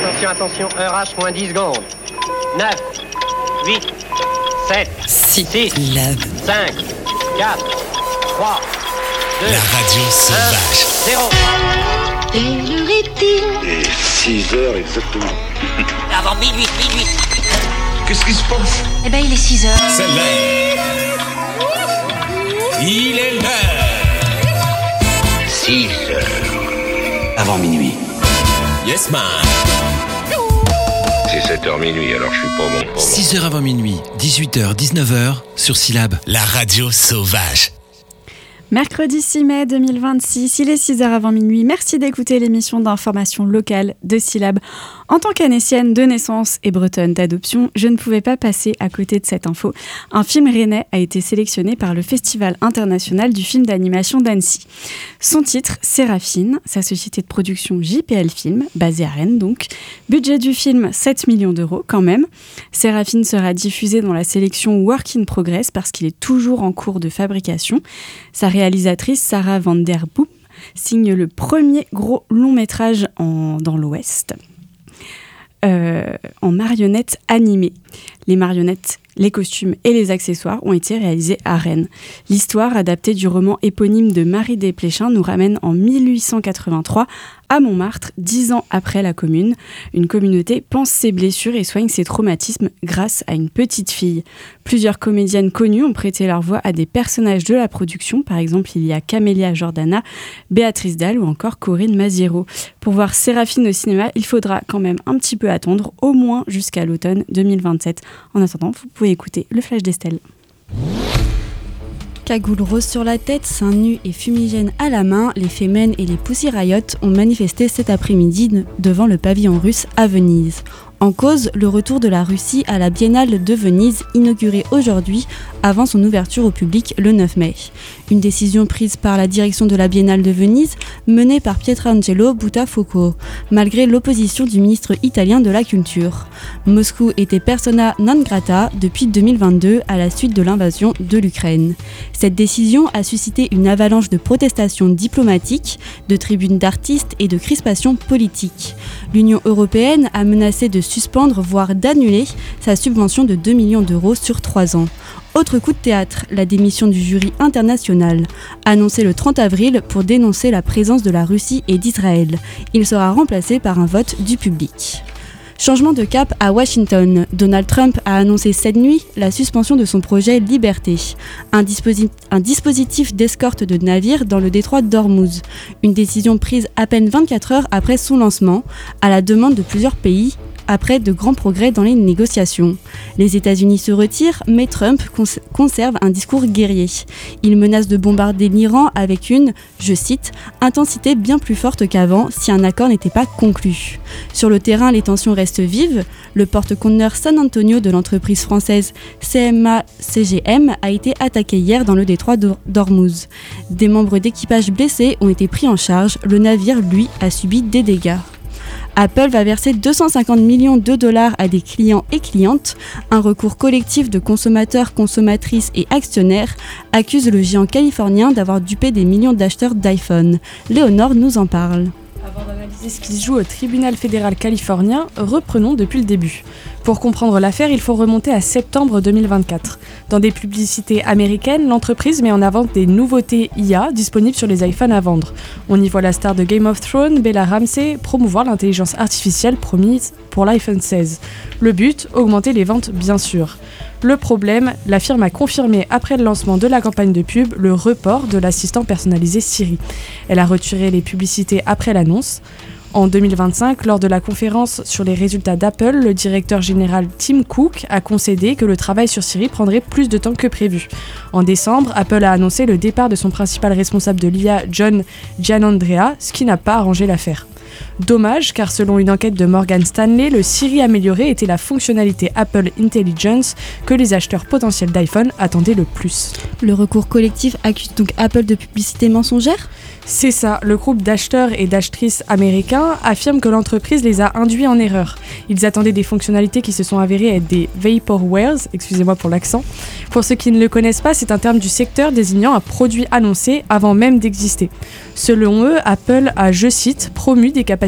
Attention, heure H moins 10 secondes. 9, 8, 7, 6, 5, 4, 3, 2, la radio sauvage. 0. Quelle heure est-il ? Et 6 heures exactement. Avant minuit. Qu'est-ce qui se passe ? Eh ben, il est 6 heures. C'est l'heure. Il est l'heure. 6 heures. Avant minuit. Yes, man. C'est 7h minuit, alors je suis pas bon. 6h avant minuit, 18h, 19h, sur Syllab, la radio sauvage. Mercredi 6 mai 2026, il est 6h avant minuit. Merci d'écouter l'émission d'information locale de Syllab. En tant qu'annécienne de naissance et bretonne d'adoption, je ne pouvais pas passer à côté de cette info. Un film rennais a été sélectionné par le Festival international du film d'animation d'Annecy. Son titre, Séraphine, sa société de production JPL Film, basée à Rennes donc. Budget du film, 7 millions d'euros quand même. Séraphine sera diffusé dans la sélection Work in Progress parce qu'il est toujours en cours de fabrication. Sa réalisatrice, Sarah Van Der Boom, signe le premier gros long métrage dans l'Ouest. En marionnettes animées. Les marionnettes, les costumes et les accessoires ont été réalisés à Rennes. L'histoire, adaptée du roman éponyme de Marie Desplechin, nous ramène en 1883 à Montmartre, 10 ans après la Commune. Une communauté pense ses blessures et soigne ses traumatismes grâce à une petite fille. Plusieurs comédiennes connues ont prêté leur voix à des personnages de la production. Par exemple, il y a Camélia Jordana, Béatrice Dalle ou encore Corinne Maziero. Pour voir Séraphine au cinéma, il faudra quand même un petit peu attendre, au moins jusqu'à l'automne 2027. En attendant, vous pouvez écouter le Flash d'Estelle. Cagoule rose sur la tête, seins nus et fumigènes à la main, les Femen et les Pussy Riot ont manifesté cet après-midi devant le pavillon russe à Venise. En cause, le retour de la Russie à la Biennale de Venise, inaugurée aujourd'hui, avant son ouverture au public le 9 mai. Une décision prise par la direction de la Biennale de Venise, menée par Pietrangelo Buttafuoco, malgré l'opposition du ministre italien de la Culture. Moscou était persona non grata depuis 2022 à la suite de l'invasion de l'Ukraine. Cette décision a suscité une avalanche de protestations diplomatiques, de tribunes d'artistes et de crispations politiques. L'Union européenne a menacé de suspendre, voire d'annuler, sa subvention de 2 millions d'euros sur 3 ans. Autre coup de théâtre, la démission du jury international, annoncée le 30 avril pour dénoncer la présence de la Russie et d'Israël. Il sera remplacé par un vote du public. Changement de cap à Washington. Donald Trump a annoncé cette nuit la suspension de son projet Liberté, un dispositif d'escorte de navires dans le détroit d'Ormuz. Une décision prise à peine 24 heures après son lancement, à la demande de plusieurs pays, après de grands progrès dans les négociations. Les États-Unis se retirent, mais Trump conserve un discours guerrier. Il menace de bombarder l'Iran avec une, je cite, intensité bien plus forte qu'avant si un accord n'était pas conclu. Sur le terrain, les tensions restent vives. Le porte-conteneur San Antonio de l'entreprise française CMA-CGM a été attaqué hier dans le détroit d'Ormuz. Des membres d'équipage blessés ont été pris en charge. Le navire, lui, a subi des dégâts. Apple va verser 250 millions de dollars à des clients et clientes. Un recours collectif de consommateurs, consommatrices et actionnaires accuse le géant californien d'avoir dupé des millions d'acheteurs d'iPhone. Léonore nous en parle. Avant d'analyser ce qui se joue au tribunal fédéral californien, reprenons depuis le début. Pour comprendre l'affaire, il faut remonter à septembre 2024. Dans des publicités américaines, l'entreprise met en avant des nouveautés IA disponibles sur les iPhones à vendre. On y voit la star de Game of Thrones, Bella Ramsey, promouvoir l'intelligence artificielle promise pour l'iPhone 16. Le but, augmenter les ventes bien sûr. Le problème, la firme a confirmé après le lancement de la campagne de pub le report de l'assistant personnalisé Siri. Elle a retiré les publicités après l'annonce. En 2025, lors de la conférence sur les résultats d'Apple, le directeur général Tim Cook a concédé que le travail sur Siri prendrait plus de temps que prévu. En décembre, Apple a annoncé le départ de son principal responsable de l'IA, John Giannandrea, ce qui n'a pas arrangé l'affaire. Dommage, car selon une enquête de Morgan Stanley, le Siri amélioré était la fonctionnalité Apple Intelligence que les acheteurs potentiels d'iPhone attendaient le plus. Le recours collectif accuse donc Apple de publicité mensongère ? C'est ça, le groupe d'acheteurs et d'achetrices américains affirme que l'entreprise les a induits en erreur. Ils attendaient des fonctionnalités qui se sont avérées être des vaporwares, excusez-moi pour l'accent. Pour ceux qui ne le connaissent pas, c'est un terme du secteur désignant un produit annoncé avant même d'exister. Selon eux, Apple a, je cite, promu des capacités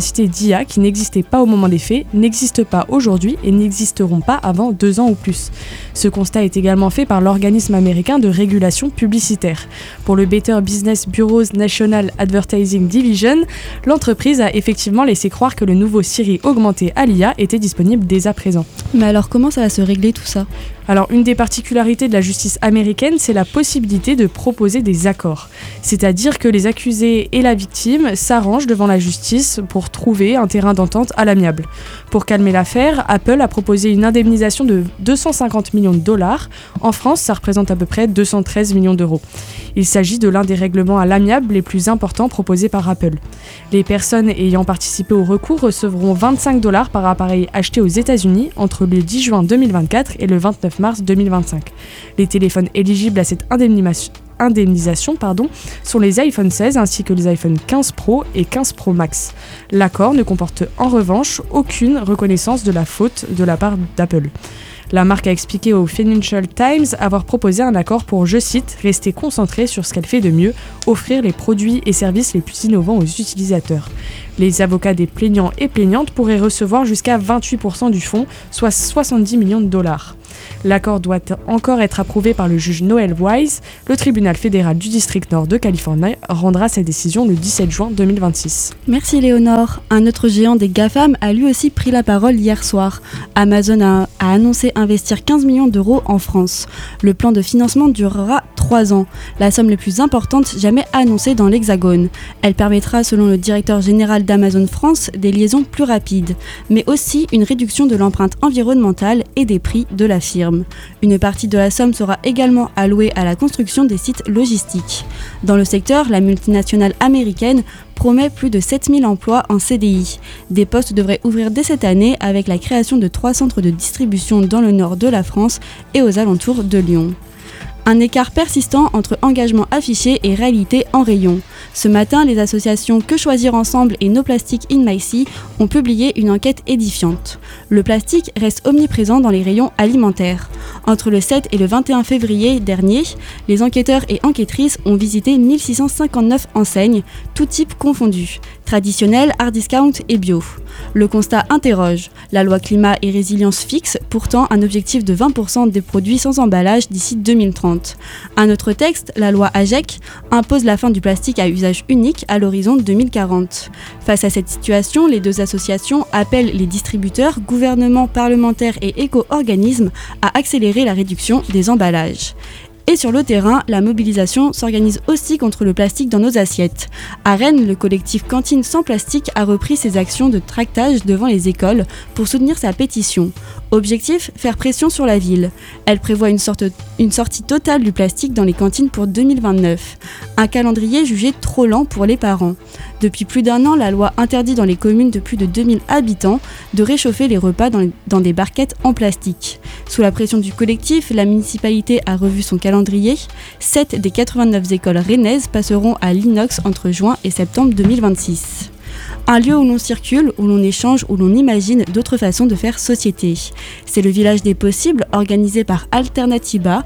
capacités d'IA qui n'existaient pas au moment des faits, n'existent pas aujourd'hui et n'existeront pas avant 2 ans ou plus. Ce constat est également fait par l'organisme américain de régulation publicitaire. Pour le Better Business Bureau's National Advertising Division, l'entreprise a effectivement laissé croire que le nouveau Siri augmenté à l'IA était disponible dès à présent. Mais alors comment ça va se régler tout ça ? Alors, une des particularités de la justice américaine, c'est la possibilité de proposer des accords. C'est-à-dire que les accusés et la victime s'arrangent devant la justice pour trouver un terrain d'entente à l'amiable. Pour calmer l'affaire, Apple a proposé une indemnisation de 250 millions de dollars. En France, ça représente à peu près 213 millions d'euros. Il s'agit de l'un des règlements à l'amiable les plus importants proposés par Apple. Les personnes ayant participé au recours recevront 25 $, par appareil acheté aux États-Unis entre le 10 juin 2024 et le 29 mars 2025. Les téléphones éligibles à cette indemnisation sont les iPhone 16 ainsi que les iPhone 15 Pro et 15 Pro Max. L'accord ne comporte en revanche aucune reconnaissance de la faute de la part d'Apple. La marque a expliqué au Financial Times avoir proposé un accord pour, je cite, « rester concentré sur ce qu'elle fait de mieux, offrir les produits et services les plus innovants aux utilisateurs ». Les avocats des plaignants et plaignantes pourraient recevoir jusqu'à 28% du fonds, soit 70 millions de dollars. L'accord doit encore être approuvé par le juge Noel Wise. Le tribunal fédéral du district nord de Californie rendra sa décision le 17 juin 2026. Merci Léonore. Un autre géant des GAFAM a lui aussi pris la parole hier soir. Amazon a annoncé investir 15 millions d'euros en France. Le plan de financement durera 3 ans, la somme la plus importante jamais annoncée dans l'Hexagone. Elle permettra, selon le directeur général d'Amazon France, des liaisons plus rapides, mais aussi une réduction de l'empreinte environnementale et des prix de la firme. Une partie de la somme sera également allouée à la construction des sites logistiques. Dans le secteur, la multinationale américaine promet plus de 7000 emplois en CDI. Des postes devraient ouvrir dès cette année avec la création de 3 centres de distribution dans le nord de la France et aux alentours de Lyon. Un écart persistant entre engagement affiché et réalité en rayon. Ce matin, les associations Que Choisir Ensemble et No Plastic in My Sea ont publié une enquête édifiante. Le plastique reste omniprésent dans les rayons alimentaires. Entre le 7 et le 21 février dernier, les enquêteurs et enquêtrices ont visité 1659 enseignes, tous types confondus, traditionnels, hard discount et bio. Le constat interroge. La loi climat et résilience fixe pourtant un objectif de 20% des produits sans emballage d'ici 2030. Un autre texte, la loi AGEC, impose la fin du plastique à usage unique à l'horizon 2040. Face à cette situation, les deux associations appellent les distributeurs, gouvernements, parlementaires et éco-organismes à accélérer la réduction des emballages. Et sur le terrain, la mobilisation s'organise aussi contre le plastique dans nos assiettes. À Rennes, le collectif Cantine sans plastique a repris ses actions de tractage devant les écoles pour soutenir sa pétition. Objectif, faire pression sur la ville. Elle prévoit une sortie totale du plastique dans les cantines pour 2029. Un calendrier jugé trop lent pour les parents. Depuis plus d'1 an, la loi interdit dans les communes de plus de 2000 habitants de réchauffer les repas dans des barquettes en plastique. Sous la pression du collectif, la municipalité a revu son calendrier. 7 des 89 écoles rennaises passeront à l'inox entre juin et septembre 2026. Un lieu où l'on circule, où l'on échange, où l'on imagine d'autres façons de faire société. C'est le village des possibles organisé par Alternatiba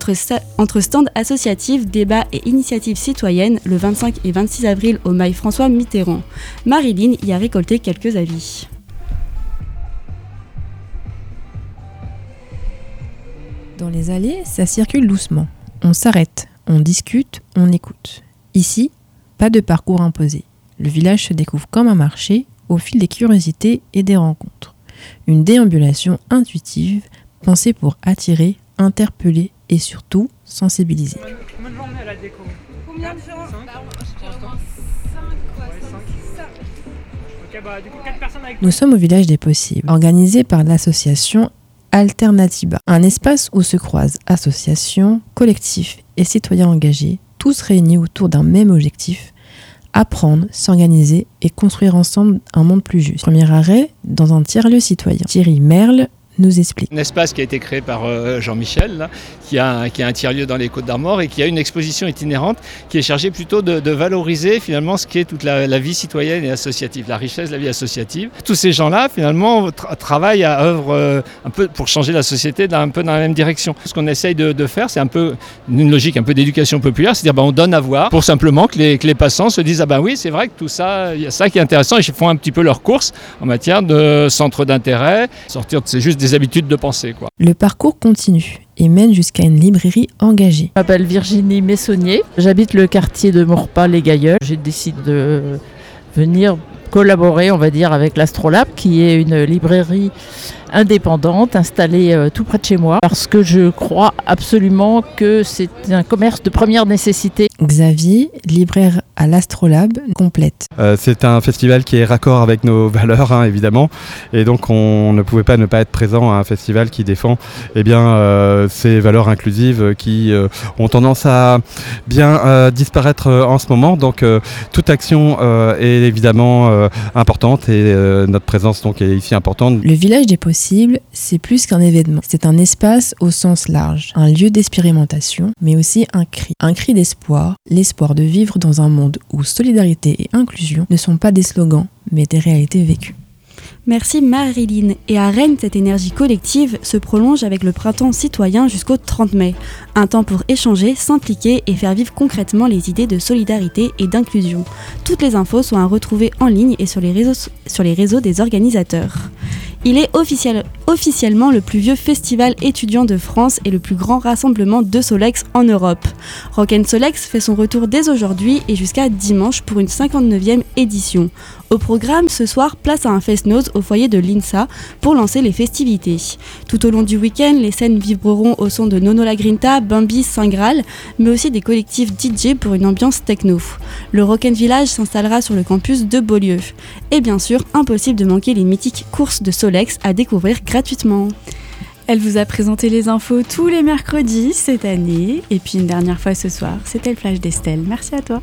entre stands associatifs, débats et initiatives citoyennes le 25 et 26 avril au Mail François Mitterrand. Marilyn y a récolté quelques avis. Dans les allées, ça circule doucement. On s'arrête, on discute, on écoute. Ici, pas de parcours imposé. Le village se découvre comme un marché au fil des curiosités et des rencontres. Une déambulation intuitive pensée pour attirer, interpeller et surtout sensibiliser. Combien de gens on est à la déco ? Combien de gens ? 5 ? Nous sommes au village des possibles, organisé par l'association Alternatiba, un espace où se croisent associations, collectifs et citoyens engagés, tous réunis autour d'un même objectif: apprendre, s'organiser et construire ensemble un monde plus juste. Premier arrêt, dans un tiers-lieu citoyen. Thierry Merle, nous explique. Un espace qui a été créé par Jean-Michel, là, qui a un tiers-lieu dans les Côtes-d'Armor et qui a une exposition itinérante qui est chargée plutôt de valoriser finalement ce qui est toute la vie citoyenne et associative, la richesse de la vie associative. Tous ces gens-là finalement travaillent à œuvre un peu pour changer la société un peu dans la même direction. Ce qu'on essaye de faire, c'est un peu une logique un peu d'éducation populaire, c'est-à-dire on donne à voir pour simplement que les passants se disent oui, c'est vrai que tout ça, il y a ça qui est intéressant, et ils font un petit peu leur course en matière de centre d'intérêt, sortir de c'est juste des habitudes de pensée, quoi. Le parcours continue et mène jusqu'à une librairie engagée. Je m'appelle Virginie Messonnier, j'habite le quartier de Maurepas-les-Gailleuls. J'ai décidé de venir collaborer, on va dire, avec l'Astrolabe, qui est une librairie indépendante installée tout près de chez moi, parce que je crois absolument que c'est un commerce de première nécessité. Xavier, libraire à l'Astrolabe, complète. C'est un festival qui est raccord avec nos valeurs, évidemment, et donc on ne pouvait pas ne pas être présent à un festival qui défend ces valeurs inclusives qui ont tendance à bien disparaître en ce moment. Donc toute action est évidemment importante et notre présence donc est ici importante. Le village des possibles, c'est plus qu'un événement. C'est un espace au sens large, un lieu d'expérimentation, mais aussi un cri d'espoir, l'espoir de vivre dans un monde où solidarité et inclusion ne sont pas des slogans, mais des réalités vécues. Merci Marilyn. Et à Rennes, cette énergie collective se prolonge avec le printemps citoyen jusqu'au 30 mai. Un temps pour échanger, s'impliquer et faire vivre concrètement les idées de solidarité et d'inclusion. Toutes les infos sont à retrouver en ligne et sur les réseaux des organisateurs. Il est officiellement le plus vieux festival étudiant de France et le plus grand rassemblement de Solex en Europe. Rock'n Solex fait son retour dès aujourd'hui et jusqu'à dimanche pour une 59e édition. Au programme, ce soir, place à un fest-noz au foyer de l'INSA pour lancer les festivités. Tout au long du week-end, les scènes vibreront au son de Nono La Grinta, Bambi, Saint Graal, mais aussi des collectifs DJ pour une ambiance techno. Le Rock'n Village s'installera sur le campus de Beaulieu. Et bien sûr, impossible de manquer les mythiques courses de Solex à découvrir gratuitement. Elle vous a présenté les infos tous les mercredis cette année. Et puis une dernière fois ce soir, c'était le flash d'Estelle. Merci à toi.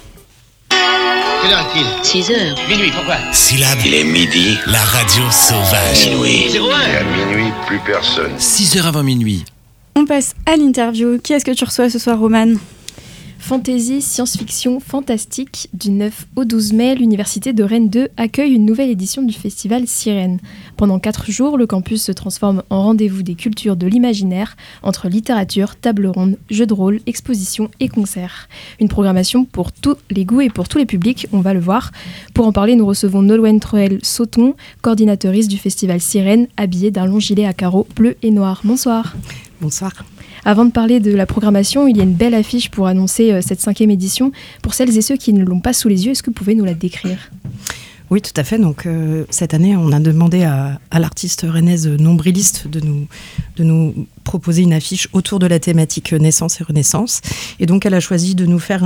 Quelle heure est-il ? 6h. Minuit, pourquoi ? Syllabe, Il est midi. la radio sauvage. Minuit. 01. Et à minuit, plus personne. 6h avant minuit. On passe à l'interview. Qui est-ce que tu reçois ce soir, Romane ? Fantasy, science-fiction, fantastique. Du 9 au 12 mai, l'Université de Rennes 2 accueille une nouvelle édition du festival Sirène. Pendant 4 jours, le campus se transforme en rendez-vous des cultures de l'imaginaire, entre littérature, table ronde, jeux de rôle, expositions et concerts. Une programmation pour tous les goûts et pour tous les publics, on va le voir. Pour en parler, nous recevons Nolwenn Troel-Sauton, coordinatrice du festival Sirène, habillée d'un long gilet à carreaux bleu et noir. Bonsoir. Bonsoir. Avant de parler de la programmation, il y a une belle affiche pour annoncer cette 5e édition. Pour celles et ceux qui ne l'ont pas sous les yeux, est-ce que vous pouvez nous la décrire ? Oui, tout à fait. Donc, cette année, on a demandé à l'artiste rennaise Nombriliste de nous proposer une affiche autour de la thématique naissance et renaissance. Et donc, elle a choisi de nous faire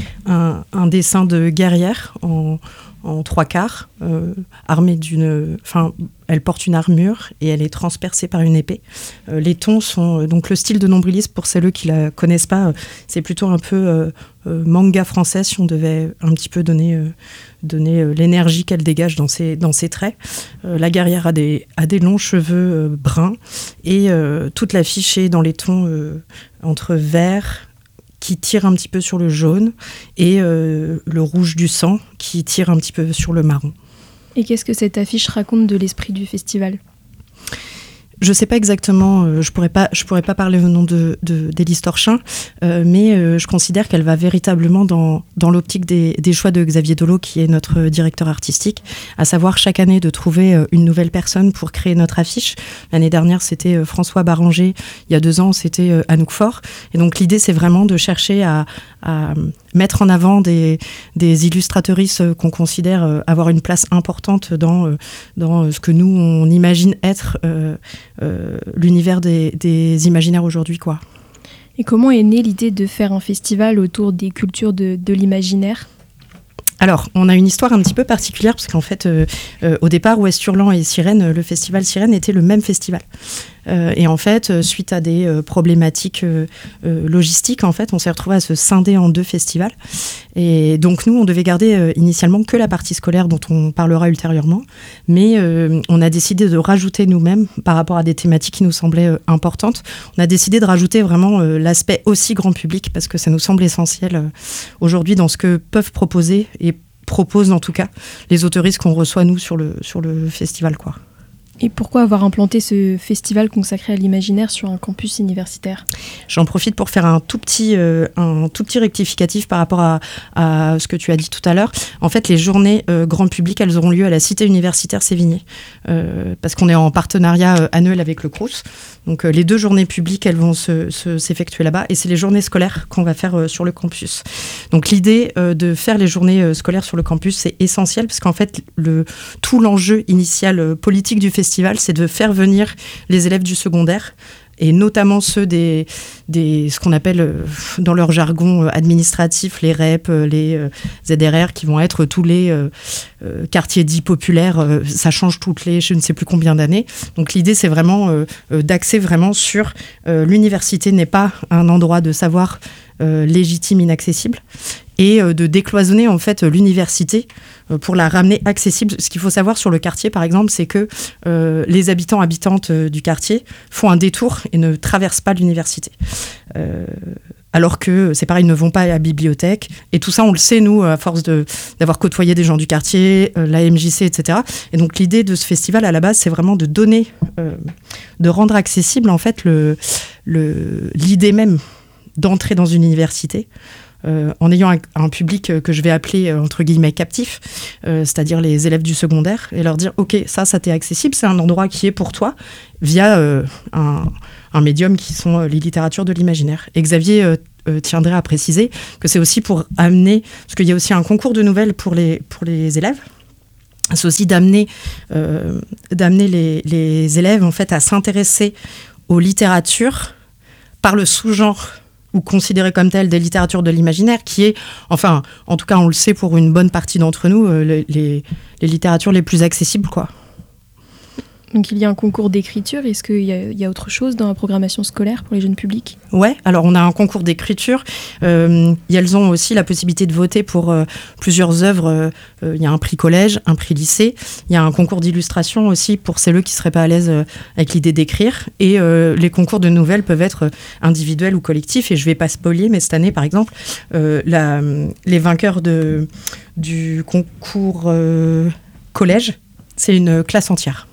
un dessin de guerrière en 3/4, armée d'une... Enfin, elle porte une armure et elle est transpercée par une épée. Les tons sont... donc, le style de Nombriliste, pour celles qui ne la connaissent pas, c'est plutôt un peu manga français, si on devait un petit peu donner l'énergie qu'elle dégage dans ses traits. La guerrière a des longs cheveux bruns et toute l'affiche est dans les tons entre vert, qui tire un petit peu sur le jaune, et le rouge du sang qui tire un petit peu sur le marron. Et qu'est-ce que cette affiche raconte de l'esprit du festival ? Je ne sais pas exactement, je pourrais pas parler au nom d'Élise Torchin, mais je considère qu'elle va véritablement dans l'optique des choix de Xavier Dolo, qui est notre directeur artistique, à savoir chaque année de trouver une nouvelle personne pour créer notre affiche. L'année dernière, c'était François Barranger. Il y a 2 ans, c'était Anouk Faure. Et donc l'idée, c'est vraiment de chercher à mettre en avant des illustratrices qu'on considère avoir une place importante dans ce que nous, on imagine être l'univers des imaginaires aujourd'hui, quoi. Et comment est née l'idée de faire un festival autour des cultures de l'imaginaire ? Alors, on a une histoire un petit peu particulière parce qu'en fait, au départ, Ouest Hurlant et Sirène, le festival Sirène était le même festival. Et en fait, suite à des problématiques logistiques, en fait, on s'est retrouvé à se scinder en 2 festivals. Et donc, nous, on devait garder initialement que la partie scolaire dont on parlera ultérieurement. Mais on a décidé de rajouter nous-mêmes, par rapport à des thématiques qui nous semblaient importantes, on a décidé de rajouter vraiment l'aspect aussi grand public parce que ça nous semble essentiel aujourd'hui dans ce que peuvent proposer et proposent en tout cas les autoristes qu'on reçoit nous sur le festival, quoi. Et pourquoi avoir implanté ce festival consacré à l'imaginaire sur un campus universitaire ? J'en profite pour faire un tout petit rectificatif par rapport à ce que tu as dit tout à l'heure. En fait, les journées grand public, elles auront lieu à la cité universitaire Sévigné, parce qu'on est en partenariat annuel avec le Crous. Donc les 2 journées publiques, elles vont s'effectuer là-bas, et c'est les journées scolaires qu'on va faire sur le campus. Donc l'idée de faire les journées scolaires sur le campus, c'est essentiel, parce qu'en fait, tout l'enjeu initial politique du festival, c'est de faire venir les élèves du secondaire, et notamment ceux des ce qu'on appelle dans leur jargon administratif les REP, les ZRR, qui vont être tous les quartiers dits populaires. Ça change toutes les je ne sais plus combien d'années. Donc l'idée, c'est vraiment d'axer vraiment sur l'université n'est pas un endroit de savoir légitime, inaccessible, et de décloisonner en fait l'université pour la ramener accessible. Ce qu'il faut savoir sur le quartier, par exemple, c'est que les habitantes du quartier font un détour et ne traversent pas l'université. Alors que c'est pareil, ils ne vont pas à la bibliothèque. Et tout ça, on le sait, nous, à force d'avoir côtoyé des gens du quartier, la MJC, etc. Et donc l'idée de ce festival, à la base, c'est vraiment de donner, de rendre accessible en fait l'idée même d'entrer dans une université, en ayant un public que je vais appeler entre guillemets captif, c'est-à-dire les élèves du secondaire, et leur dire ok, ça t'est accessible, c'est un endroit qui est pour toi via un médium qui sont les littératures de l'imaginaire. Et Xavier tiendrait à préciser que c'est aussi pour amener, parce qu'il y a aussi un concours de nouvelles pour les élèves. C'est aussi d'amener les élèves en fait à s'intéresser aux littératures par le sous-genre ou considéré comme tel des littératures de l'imaginaire, qui est, enfin, en tout cas, on le sait pour une bonne partie d'entre nous, les littératures les plus accessibles, quoi. Donc il y a un concours d'écriture. Est-ce qu'il y a autre chose dans la programmation scolaire pour les jeunes publics ? Ouais, alors on a un concours d'écriture. Elles ont aussi la possibilité de voter pour plusieurs œuvres. Il y a un prix collège, un prix lycée. Il y a un concours d'illustration aussi pour celles qui ne seraient pas à l'aise avec l'idée d'écrire. Et les concours de nouvelles peuvent être individuels ou collectifs. Et je ne vais pas spoiler, mais cette année, par exemple, les vainqueurs du concours collège, c'est une classe entière.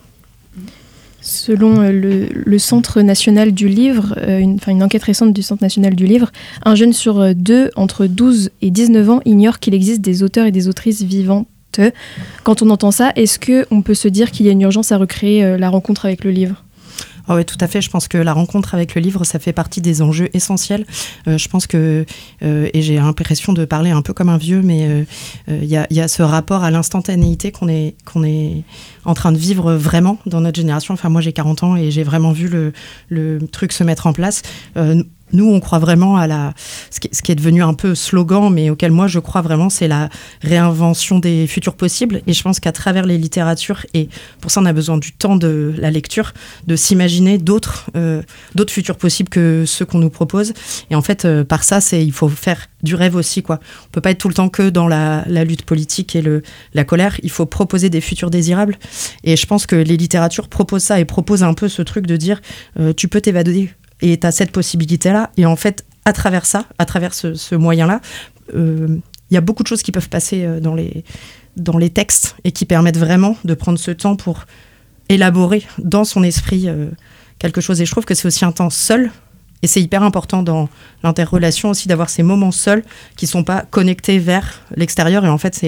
Selon le Centre national du livre, une enquête récente du Centre national du livre, un jeune sur 2 entre 12 et 19 ans ignore qu'il existe des auteurs et des autrices vivantes. Quand on entend ça, est-ce qu'on peut se dire qu'il y a une urgence à recréer la rencontre avec le livre ? Oh oui, tout à fait. Je pense que la rencontre avec le livre, ça fait partie des enjeux essentiels. Je pense que, et j'ai l'impression de parler un peu comme un vieux, mais il y a ce rapport à l'instantanéité qu'on est en train de vivre vraiment dans notre génération. Enfin, moi, j'ai 40 ans et j'ai vraiment vu le truc se mettre en place. Nous, on croit vraiment à ce qui est devenu un peu slogan, mais auquel moi je crois vraiment, c'est la réinvention des futurs possibles. Et je pense qu'à travers les littératures, et pour ça on a besoin du temps de la lecture, de s'imaginer d'autres futurs possibles que ceux qu'on nous propose. Et en fait, par ça, il faut faire du rêve aussi, quoi. On peut pas être tout le temps que dans la lutte politique et la colère. Il faut proposer des futurs désirables. Et je pense que les littératures proposent ça et proposent un peu ce truc de dire tu peux t'évader. Et tu as cette possibilité-là. Et en fait, à travers ça, à travers ce moyen-là, il y a beaucoup de choses qui peuvent passer dans les textes et qui permettent vraiment de prendre ce temps pour élaborer dans son esprit quelque chose. Et je trouve que c'est aussi un temps seul. Et c'est hyper important dans l'interrelation aussi d'avoir ces moments seuls qui ne sont pas connectés vers l'extérieur. Et en fait,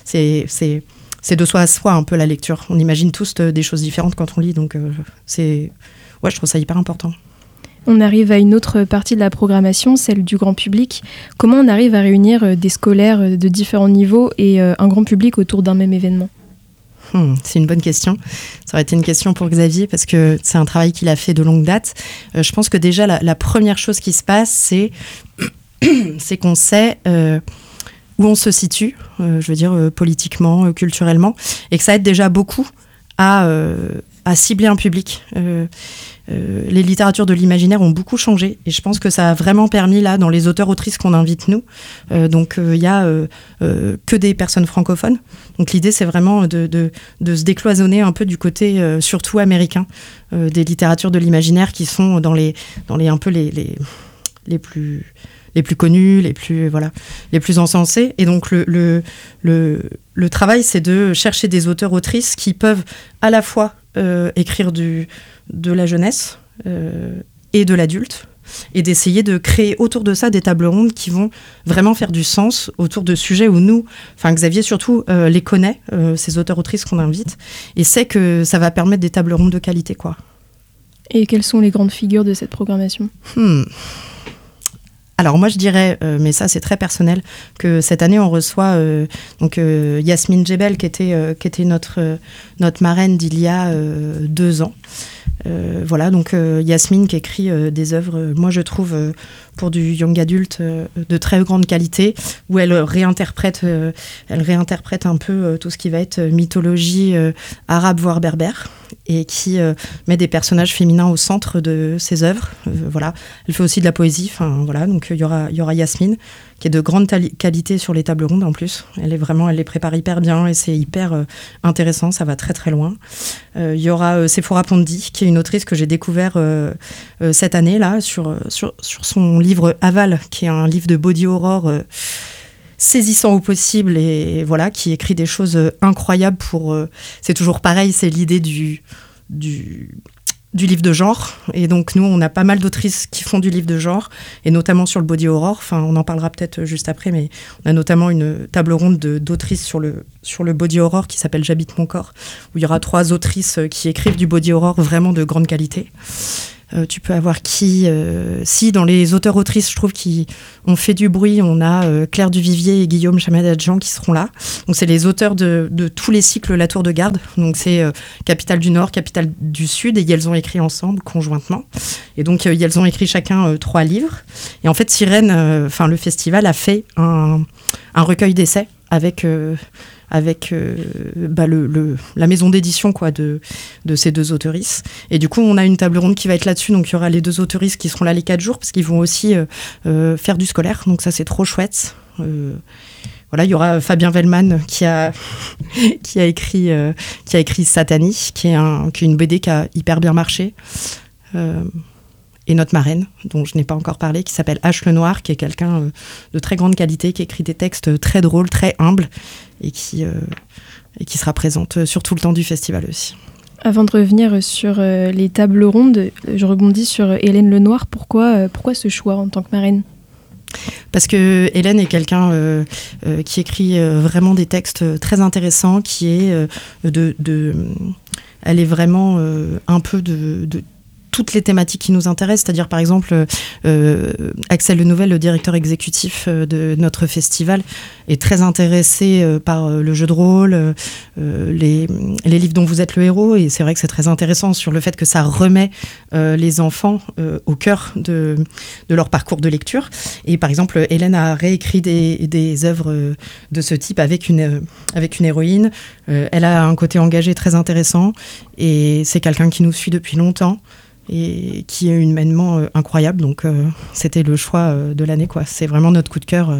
c'est de soi à soi un peu la lecture. On imagine tous des choses différentes quand on lit. Donc, je trouve ça hyper important. On arrive à une autre partie de la programmation, celle du grand public. Comment on arrive à réunir des scolaires de différents niveaux et un grand public autour d'un même événement ? C'est une bonne question. Ça aurait été une question pour Xavier parce que c'est un travail qu'il a fait de longue date. Je pense que déjà, la première chose qui se passe, c'est qu'on sait où on se situe, je veux dire politiquement, culturellement, et que ça aide déjà beaucoup à cibler un public. Les littératures de l'imaginaire ont beaucoup changé et je pense que ça a vraiment permis là dans les auteurs-autrices qu'on invite nous, donc il y a que des personnes francophones, donc l'idée c'est vraiment de se décloisonner un peu du côté surtout américain des littératures de l'imaginaire qui sont dans les un peu les plus connus, les plus encensés. Et donc le travail, c'est de chercher des auteurs-autrices qui peuvent à la fois écrire de la jeunesse et de l'adulte, et d'essayer de créer autour de ça des tables rondes qui vont vraiment faire du sens autour de sujets où nous, enfin Xavier surtout, les connaît, ces auteurs-autrices qu'on invite, et sait que ça va permettre des tables rondes de qualité, quoi. Et quelles sont les grandes figures de cette programmation ? Alors moi je dirais, mais ça c'est très personnel, que cette année on reçoit Yasmine Djebel qui était notre marraine d'il y a 2 ans. Donc Yasmine qui écrit des œuvres, moi je trouve pour du young adulte de très grande qualité, où elle réinterprète un peu tout ce qui va être mythologie arabe voire berbère, et qui met des personnages féminins au centre de ses œuvres. Elle fait aussi de la poésie, donc il y aura Yasmine qui est de grande qualité sur les tables rondes en plus. Elle les prépare hyper bien et c'est hyper intéressant, ça va très très loin. Il y aura Sephora Pondi, qui est une autrice que j'ai découvert cette année là sur son livre Aval, qui est un livre de body horror saisissant au possible, et qui écrit des choses incroyables c'est toujours pareil, c'est l'idée du livre de genre, et donc nous on a pas mal d'autrices qui font du livre de genre, et notamment sur le body horror, on en parlera peut-être juste après, mais on a notamment une table ronde d'autrices sur le body horror qui s'appelle J'habite mon corps, où il y aura 3 autrices qui écrivent du body horror vraiment de grande qualité. Tu peux avoir si dans les auteurs-autrices, je trouve qu'ils ont fait du bruit, on a Claire Duvivier et Guillaume Chamadadjian qui seront là. Donc c'est les auteurs de tous les cycles La Tour de Garde. Donc c'est Capitale du Nord, Capitale du Sud, et elles ont écrit ensemble, conjointement. Et donc elles ont écrit chacun 3 livres. Et en fait, Sirène, le festival a fait un recueil d'essais avec la maison d'édition de ces 2 autoristes. Et du coup, on a une table ronde qui va être là-dessus. Donc, il y aura les 2 autoristes qui seront là les 4 jours parce qu'ils vont aussi faire du scolaire. Donc, ça, c'est trop chouette. Il y aura Fabien Vellman qui a écrit Satanie, qui est une BD qui a hyper bien marché. Et notre marraine, dont je n'ai pas encore parlé, qui s'appelle H. Lenoir, qui est quelqu'un de très grande qualité, qui écrit des textes très drôles, très humbles, et qui sera présente sur tout le temps du festival aussi. Avant de revenir sur les tables rondes, je rebondis sur Hélène Lenoir. Pourquoi ce choix en tant que marraine ? Parce que Hélène est quelqu'un qui écrit vraiment des textes très intéressants, qui est elle est vraiment un peu de toutes les thématiques qui nous intéressent, c'est-à-dire par exemple Axel Lenouvel, le directeur exécutif de notre festival, est très intéressé par le jeu de rôle, les livres dont vous êtes le héros, et c'est vrai que c'est très intéressant sur le fait que ça remet les enfants au cœur de leur parcours de lecture. Et par exemple, Hélène a réécrit des œuvres de ce type avec une héroïne. Elle a un côté engagé très intéressant, et c'est quelqu'un qui nous suit depuis longtemps et qui est humainement incroyable, donc c'était le choix de l'année, quoi. C'est vraiment notre coup de cœur.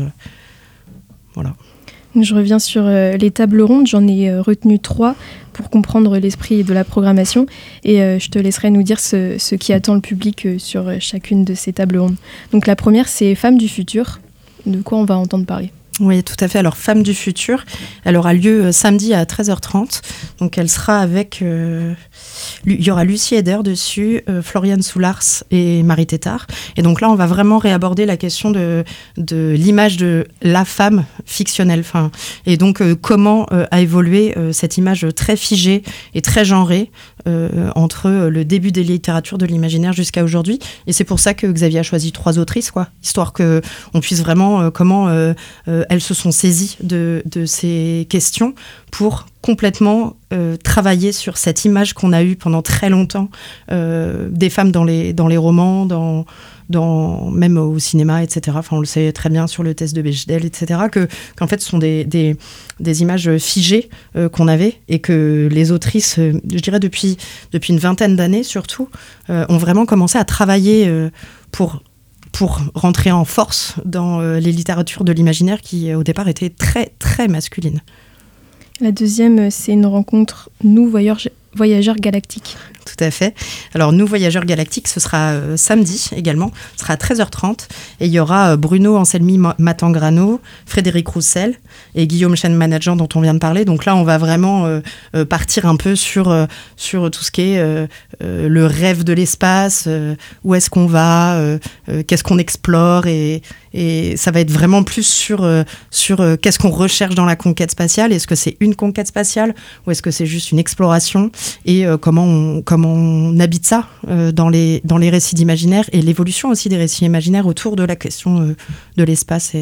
Je reviens sur les tables rondes, j'en ai retenu 3 pour comprendre l'esprit de la programmation, et je te laisserai nous dire ce qui attend le public sur chacune de ces tables rondes. Donc la première, c'est Femmes du futur. De quoi on va entendre parler ? Oui, tout à fait. Alors, Femmes du futur, elle aura lieu samedi à 13h30. Donc, elle sera avec... il y aura Lucie Heder dessus, Floriane Soulars et Marie Tétard. Et donc là, on va vraiment réaborder la question de l'image de la femme fictionnelle. Et donc, comment a évolué cette image très figée et très genrée entre le début des littératures de l'imaginaire jusqu'à aujourd'hui. Et c'est pour ça que Xavier a choisi 3 autrices, histoire qu'on puisse vraiment elles se sont saisies de ces questions pour complètement travailler sur cette image qu'on a eue pendant très longtemps des femmes dans les romans, même au cinéma, etc. Enfin, on le sait très bien sur le test de Bechdel, etc. Qu'en fait, ce sont des images figées qu'on avait et que les autrices, je dirais depuis une vingtaine d'années surtout, ont vraiment commencé à travailler pour rentrer en force dans les littératures de l'imaginaire qui, au départ, étaient très, très masculines. La deuxième, c'est une rencontre Nous, Voyageurs Galactiques. Tout à fait. Alors, Nous, Voyageurs Galactiques, ce sera samedi également. Ce sera à 13h30. Et il y aura Bruno Anselmi Matangrano, Frédéric Roussel et Guillaume Chen-Manajan dont on vient de parler. Donc là, on va vraiment partir un peu sur tout ce qui est le rêve de l'espace, où est-ce qu'on va, qu'est-ce qu'on explore. Et ça va être vraiment plus sur qu'est-ce qu'on recherche dans la conquête spatiale. Est-ce que c'est une conquête spatiale ou est-ce que c'est juste une exploration, et comment on habite ça dans les récits d'imaginaire, et l'évolution aussi des récits imaginaires autour de la question de l'espace.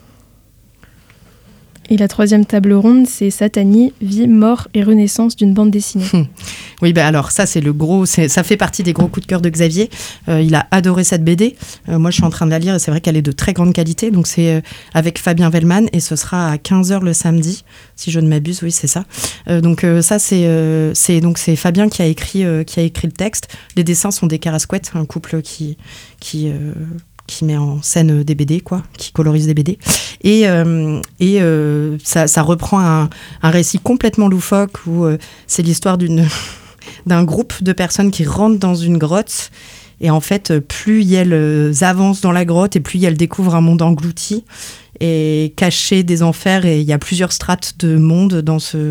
Et la troisième table ronde, c'est Satani, vie, mort et renaissance d'une bande dessinée. Oui, alors ça, c'est ça fait partie des gros coups de cœur de Xavier. Il a adoré cette BD. Moi, je suis en train de la lire et c'est vrai qu'elle est de très grande qualité. Donc, c'est avec Fabien Vellman et ce sera à 15h le samedi, si je ne m'abuse. Oui, c'est ça. Donc, ça, c'est Fabien qui a écrit le texte. Les dessins sont des Carasquettes, un couple qui met en scène des BD, qui colorise des BD. Et ça reprend un récit complètement loufoque où c'est l'histoire d'un groupe de personnes qui rentrent dans une grotte. Et en fait, plus elles avancent dans la grotte et plus elles découvrent un monde englouti et caché des enfers. Et il y a plusieurs strates de monde dans ce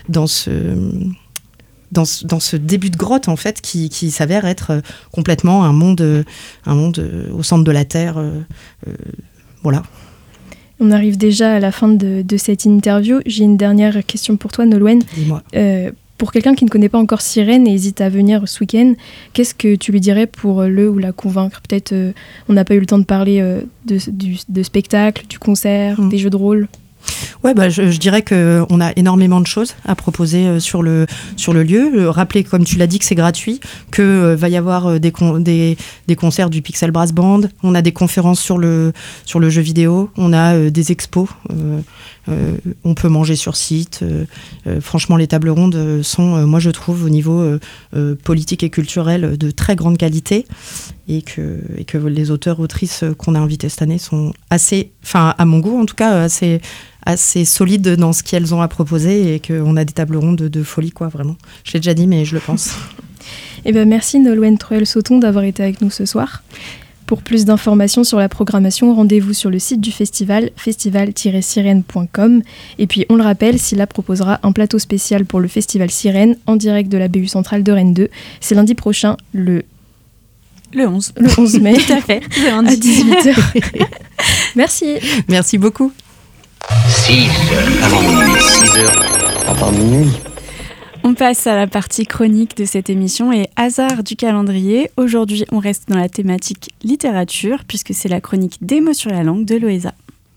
début de grotte, en fait, qui s'avère être complètement un monde au centre de la Terre. Voilà. On arrive déjà à la fin de cette interview. J'ai une dernière question pour toi, Nolwenn. Dis-moi. Pour quelqu'un qui ne connaît pas encore Sirène et hésite à venir ce week-end, qu'est-ce que tu lui dirais pour le ou la convaincre ? Peut-être on n'a pas eu le temps de parler de spectacle, du concert, des jeux de rôle. Ouais, je dirais qu'on a énormément de choses à proposer sur le lieu. Rappelez, comme tu l'as dit, que c'est gratuit, que va y avoir des concerts du Pixel Brass Band. On a des conférences sur le jeu vidéo. On a des expos. On peut manger sur site. Franchement, les tables rondes sont, moi je trouve, au niveau politique et culturel, de très grande qualité. Et que les auteurs-autrices qu'on a invités cette année sont assez, enfin à mon goût en tout cas, assez solides dans ce qu'elles ont à proposer, et qu'on a des tables rondes de folie, vraiment. Je l'ai déjà dit, mais je le pense. Merci Nolwenn Troel-Sauton d'avoir été avec nous ce soir. Pour plus d'informations sur la programmation, rendez-vous sur le site du festival, festival-sirène.com. Et puis, on le rappelle, Syllab proposera un plateau spécial pour le festival Sirène en direct de la BU centrale de Rennes 2. C'est lundi prochain, le 11 mai. Tout à fait, à 18h. Merci. Merci beaucoup. 6 avant minuit, 6 heures avant minuit. On passe à la partie chronique de cette émission et hasard du calendrier. Aujourd'hui, on reste dans la thématique littérature puisque c'est la chronique Des mots sur la langue de Loésa.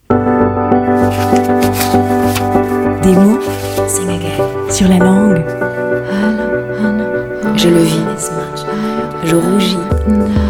Des mots sur la langue. Je le vis. Je rougis.